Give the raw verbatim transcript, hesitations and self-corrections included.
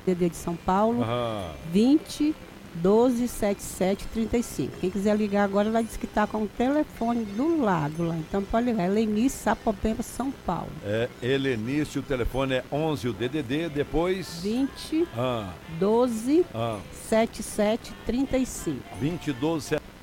D D de São Paulo, Aham. vinte, doze, setenta e sete, trinta e cinco. Quem quiser ligar agora, ela diz que está com o telefone do lado lá. Então pode ligar. Helenice, Sapopemba, São Paulo. É, Helenice, o telefone é onze, o D D D, depois... vinte, Ah, doze, ah, setenta e sete, trinta e cinco. vinte, doze,